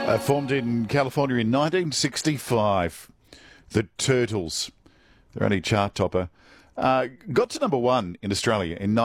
Formed in California in 1965, the Turtles. They're only chart topper. Got to number one in Australia in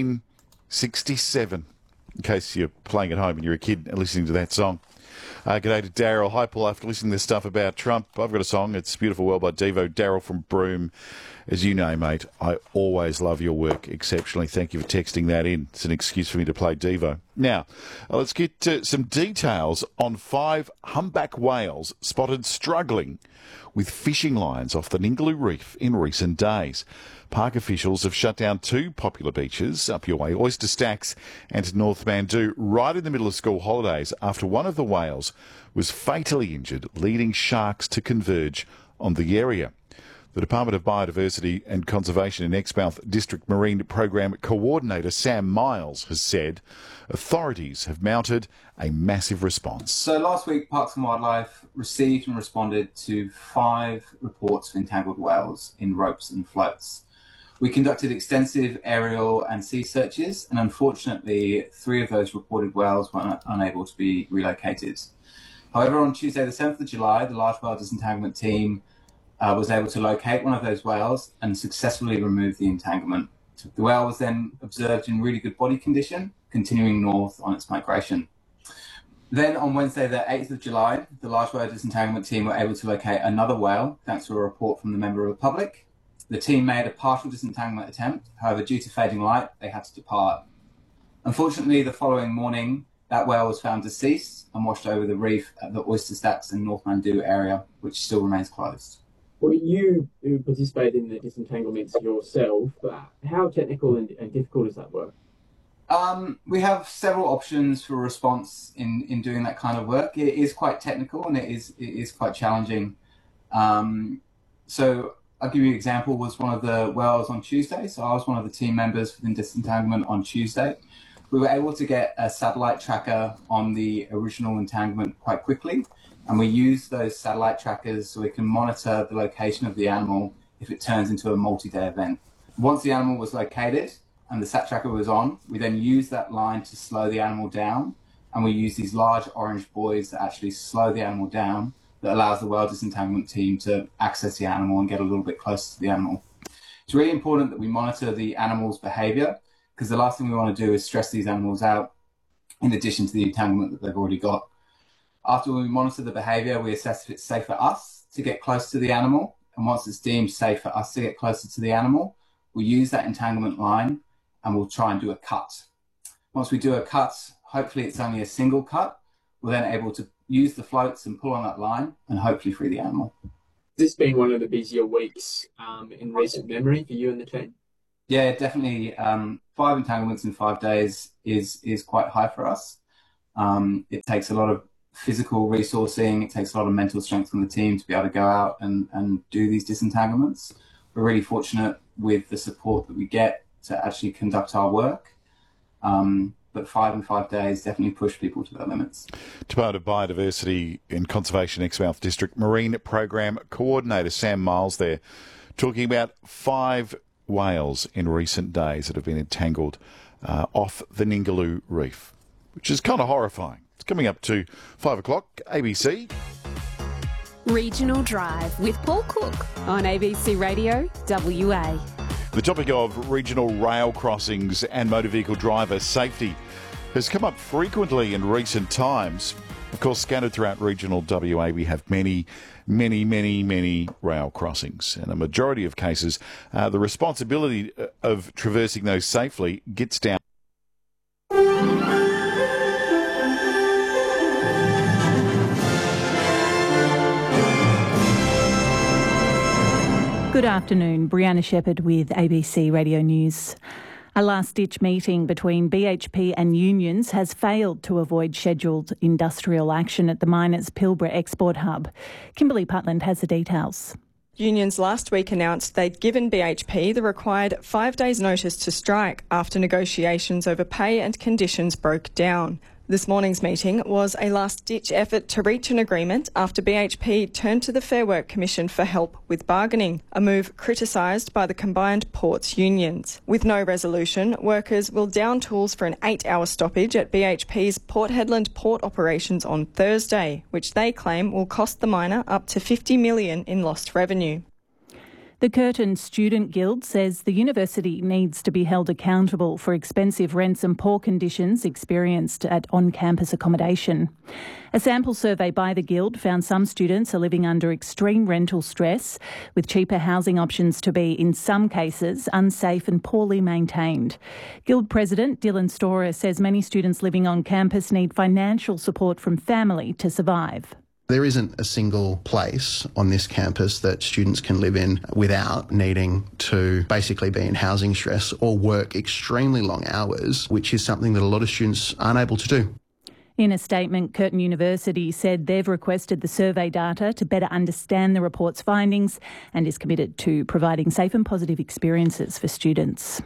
1967, in case you're playing at home and you're a kid and listening to that song. G'day to Daryl. Hi, Paul. After listening to this stuff about Trump, I've got a song. It's Beautiful World by Devo. Daryl from Broome. As you know, mate, I always love your work exceptionally. Thank you for texting that in. It's an excuse for me to play Devo. Now, let's get to some details on 5 humpback whales spotted struggling with fishing lines off the Ningaloo Reef in recent days. Park officials have shut down 2 popular beaches up your way, Oyster Stacks and North Mandoo, right in the middle of school holidays after one of the whales was fatally injured, leading sharks to converge on the area. The Department of Biodiversity and Conservation in Exmouth District Marine Program Coordinator Sam Miles has said authorities have mounted a massive response. So last week, Parks and Wildlife received and responded to 5 reports of entangled whales in ropes and floats. We conducted extensive aerial and sea searches, and unfortunately, 3 of those reported whales were unable to be relocated. However, on Tuesday, the 7th of July, the large whale disentanglement team was able to locate one of those whales and successfully remove the entanglement. The whale was then observed in really good body condition, continuing north on its migration. Then on Wednesday, the 8th of July, the large whale disentanglement team were able to locate another whale, thanks to a report from the member of the public. The team made a partial disentanglement attempt. However, due to fading light, they had to depart. Unfortunately, the following morning, that whale was found deceased and washed over the reef at the Oyster Stacks and North Mandoo area, which still remains closed. Well, you who participate in the disentanglements yourself, how technical and difficult does that work? We have several options for response in doing that kind of work. It is quite technical and it is quite challenging. So I'll give you an example. Was one of the whales on Tuesday. So I was one of the team members within disentanglement on Tuesday. We were able to get a satellite tracker on the original entanglement quite quickly. And we use those satellite trackers so we can monitor the location of the animal if it turns into a multi-day event. Once the animal was located and the sat tracker was on, we then use that line to slow the animal down. And we use these large orange buoys that actually slow the animal down, that allows the whale disentanglement team to access the animal and get a little bit closer to the animal. It's really important that we monitor the animal's behavior, because the last thing we want to do is stress these animals out in addition to the entanglement that they've already got. After we monitor the behaviour, we assess if it's safe for us to get close to the animal. And once it's deemed safe for us to get closer to the animal, we use that entanglement line and we'll try and do a cut. Once we do a cut, hopefully it's only a single cut, we're then able to use the floats and pull on that line and hopefully free the animal. Has this been one of the busier weeks in recent memory for you and the team? Yeah, definitely. 5 entanglements in 5 days is quite high for us. It takes a lot of physical resourcing, it takes a lot of mental strength from the team to be able to go out and do these disentanglements. We're really fortunate with the support that we get to actually conduct our work. But 5 in 5 days definitely push people to their limits. Department of Biodiversity and Conservation Exmouth District Marine Program Coordinator Sam Miles there, talking about 5 whales in recent days that have been entangled off the Ningaloo Reef, which is kind of horrifying. It's coming up to 5 o'clock, ABC. Regional Drive with Paul Cook on ABC Radio WA. The topic of regional rail crossings and motor vehicle driver safety has come up frequently in recent times. Of course, scattered throughout regional WA, we have many rail crossings. In a majority of cases, the responsibility of traversing those safely gets down. Good afternoon, Brianna Shepherd with ABC Radio News. A last-ditch meeting between BHP and unions has failed to avoid scheduled industrial action at the miner's Pilbara export hub. Kimberly Putland has the details. Unions last week announced they'd given BHP the required 5 days' notice to strike after negotiations over pay and conditions broke down. This morning's meeting was a last-ditch effort to reach an agreement after BHP turned to the Fair Work Commission for help with bargaining, a move criticised by the combined ports unions. With no resolution, workers will down tools for an 8-hour stoppage at BHP's Port Hedland port operations on Thursday, which they claim will cost the miner up to $50 million in lost revenue. The Curtin Student Guild says the university needs to be held accountable for expensive rents and poor conditions experienced at on-campus accommodation. A sample survey by the Guild found some students are living under extreme rental stress, with cheaper housing options to be, in some cases, unsafe and poorly maintained. Guild President Dylan Storer says many students living on campus need financial support from family to survive. There isn't a single place on this campus that students can live in without needing to basically be in housing stress or work extremely long hours, which is something that a lot of students aren't able to do. In a statement, Curtin University said they've requested the survey data to better understand the report's findings and is committed to providing safe and positive experiences for students.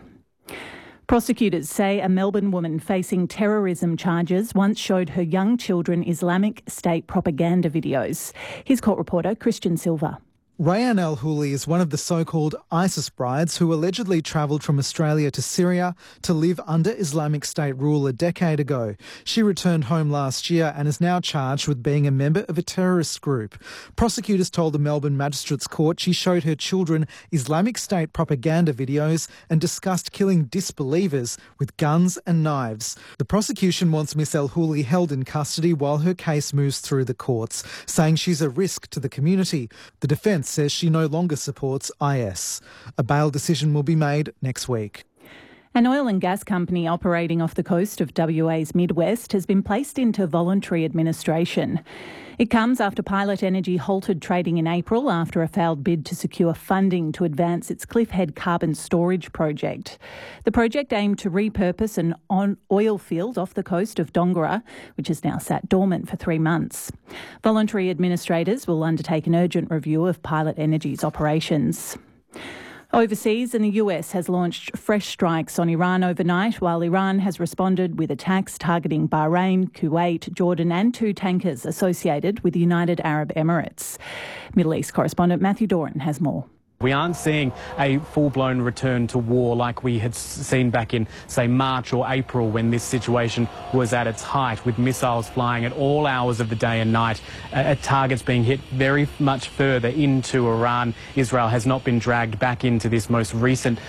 Prosecutors say a Melbourne woman facing terrorism charges once showed her young children Islamic State propaganda videos. Here's court reporter Christian Silva. Rayan Al-Houli is one of the so-called ISIS brides who allegedly travelled from Australia to Syria to live under Islamic State rule a decade ago. She returned home last year and is now charged with being a member of a terrorist group. Prosecutors told the Melbourne Magistrates Court she showed her children Islamic State propaganda videos and discussed killing disbelievers with guns and knives. The prosecution wants Miss Al-Houli held in custody while her case moves through the courts, saying she's a risk to the community. The defence says she no longer supports IS. A bail decision will be made next week. An oil and gas company operating off the coast of WA's Midwest has been placed into voluntary administration. It comes after Pilot Energy halted trading in April after a failed bid to secure funding to advance its Cliffhead carbon storage project. The project aimed to repurpose an oil field off the coast of Dongara, which has now sat dormant for 3 months. Voluntary administrators will undertake an urgent review of Pilot Energy's operations. Overseas, and the US has launched fresh strikes on Iran overnight, while Iran has responded with attacks targeting Bahrain, Kuwait, Jordan and 2 tankers associated with the United Arab Emirates. Middle East correspondent Matthew Doran has more. We aren't seeing a full-blown return to war like we had seen back in, say, March or April when this situation was at its height, with missiles flying at all hours of the day and night, targets being hit very much further into Iran. Israel has not been dragged back into this most recent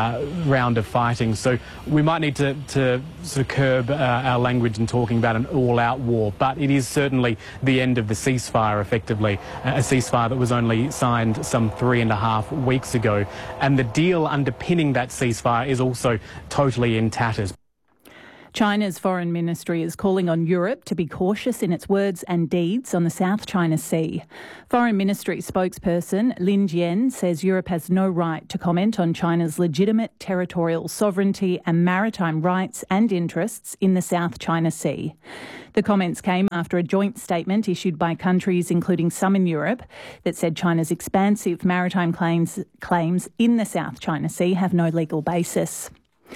round of fighting. So we might need to sort of curb our language in talking about an all-out war. But it is certainly the end of the ceasefire, effectively, a ceasefire that was only signed some 3.5 weeks ago, and the deal underpinning that ceasefire is also totally in tatters. China's foreign ministry is calling on Europe to be cautious in its words and deeds on the South China Sea. Foreign Ministry spokesperson Lin Jian says Europe has no right to comment on China's legitimate territorial sovereignty and maritime rights and interests in the South China Sea. The comments came after a joint statement issued by countries, including some in Europe, that said China's expansive maritime claims in the South China Sea have no legal basis.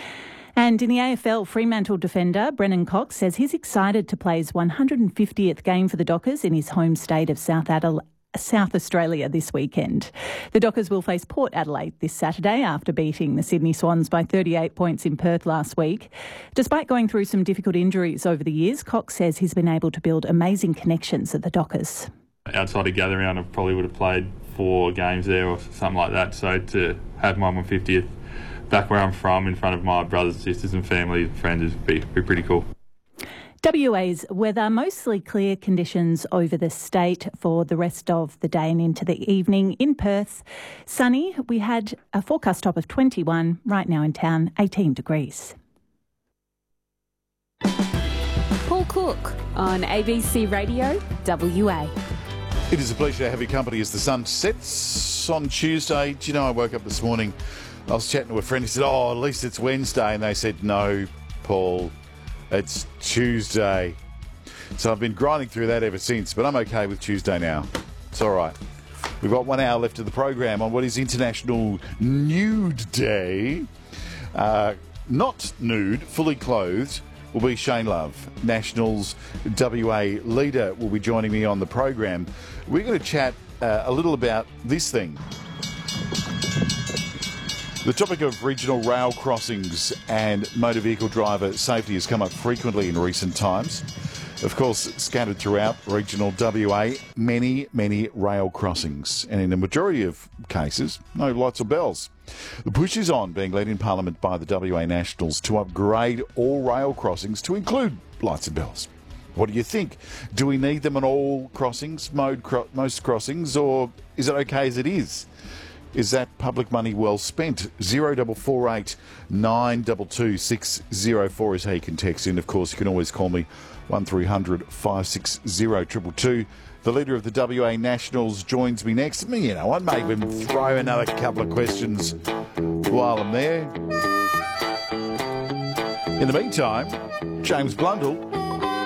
And in the AFL, Fremantle defender Brennan Cox says he's excited to play his 150th game for the Dockers in his home state of South Australia this weekend. The Dockers will face Port Adelaide this Saturday after beating the Sydney Swans by 38 points in Perth last week. Despite going through some difficult injuries over the years, Cox says he's been able to build amazing connections at the Dockers. Outside of gathering, I probably would have played 4 games there or something like that. So to have my 150th back where I'm from, in front of my brothers, sisters and family, friends, would be pretty cool. WA's weather, mostly clear conditions over the state for the rest of the day and into the evening. In Perth, sunny. We had a forecast top of 21, right now in town, 18 degrees. Paul Cook on ABC Radio WA. It is a pleasure to have your company as the sun sets on Tuesday. Do you know, I woke up this morning, I was chatting to a friend, he said, at least it's Wednesday. And they said, no, Paul, it's Tuesday. So I've been grinding through that ever since, but I'm okay with Tuesday now. It's all right. We've got 1 hour left of the program on what is International Nude Day. Not nude, fully clothed, will be Shane Love. Nationals WA leader will be joining me on the program. We're going to chat a little about this thing. The topic of regional rail crossings and motor vehicle driver safety has come up frequently in recent times. Of course, scattered throughout regional WA, many rail crossings, and in the majority of cases, no lights or bells. The push is on, being led in Parliament by the WA Nationals to upgrade all rail crossings to include lights and bells. What do you think? Do we need them on all crossings, most crossings, or is it okay as it is? Is that public money well spent? 0448 922 604 is how you can text in. Of course, you can always call me 1300 560 222. The leader of the WA Nationals joins me next. You know, I may even throw another couple of questions while I'm there. In the meantime, James Blundell